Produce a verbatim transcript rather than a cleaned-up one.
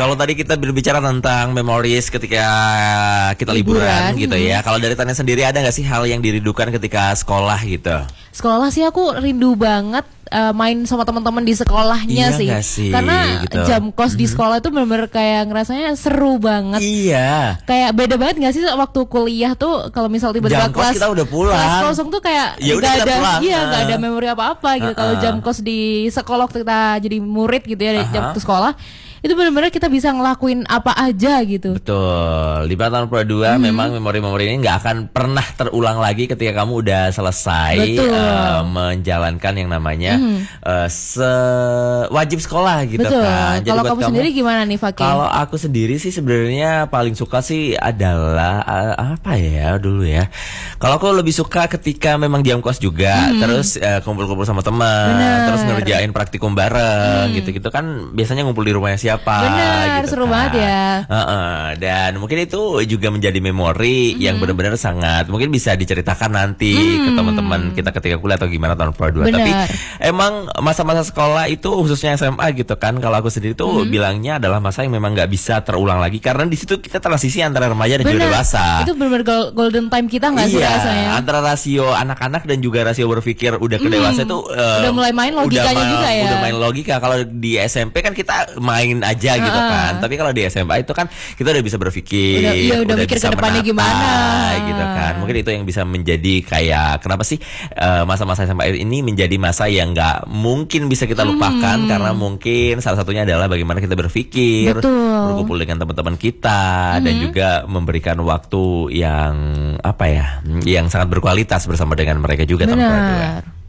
Kalau tadi kita berbicara tentang memories ketika kita liburan, liburan gitu hmm. ya. Kalau dari Tania sendiri ada nggak sih hal yang dirindukan ketika sekolah gitu? Sekolah sih aku rindu banget uh, main sama teman-teman di sekolahnya iya sih. sih. Karena gitu. jam kos hmm. di sekolah itu benar-benar kayak ngerasanya seru banget. Iya. Kayak beda banget nggak sih waktu kuliah tuh kalau misal tiba-tiba jam kelas kos kita udah pulang. Kelas kosong tuh kayak ya nggak ada, pulang. iya nggak uh. ada memori apa-apa gitu. Uh -uh. Kalau jam kos di sekolah waktu kita jadi murid gitu ya, uh -huh. jam ke sekolah. Itu benar-benar kita bisa ngelakuin apa aja gitu. Betul. Di tahun dua dua hmm. memang memori-memori ini nggak akan pernah terulang lagi ketika kamu udah selesai uh, menjalankan yang namanya hmm. uh, wajib sekolah gitu. Betul. Kan. Kalau kamu, kamu sendiri gimana nih, Fakih? Kalau aku sendiri sih sebenarnya paling suka sih adalah uh, apa ya dulu ya. Kalau aku lebih suka ketika memang jam kos juga, hmm. terus kumpul-kumpul uh, sama teman, terus ngerjain praktikum bareng hmm. gitu-gitu kan biasanya ngumpul di rumahnya siapa. Siapa, benar, gitu seru kan. banget ya. Uh -uh. Dan mungkin itu juga menjadi memori hmm. yang benar-benar sangat mungkin bisa diceritakan nanti hmm. ke teman-teman kita ketika kuliah atau gimana tahun dua. Tapi emang masa-masa sekolah itu khususnya S M A gitu kan. Kalau aku sendiri tuh hmm. bilangnya adalah masa yang memang nggak bisa terulang lagi karena di situ kita transisi antara remaja dan bener. juga dewasa. Itu benar-benar golden time kita nggak iya, sih rasanya? Antara rasio anak-anak dan juga rasio berpikir udah ke dewasa itu uh, udah mulai main logikanya udah juga ya. Udah main logika. Kalau di S M P kan kita main aja gitu uh. kan. Tapi kalau di S M A itu kan kita udah bisa berpikir, udah, iya, udah, udah mikir ke depannya gimana gitu kan. Mungkin itu yang bisa menjadi kayak kenapa sih uh, masa-masa S M A ini menjadi masa yang nggak mungkin bisa kita lupakan hmm. karena mungkin salah satunya adalah bagaimana kita berpikir, betul. berkumpul dengan teman-teman kita hmm. dan juga memberikan waktu yang apa ya, yang sangat berkualitas bersama dengan mereka juga tanpa dua.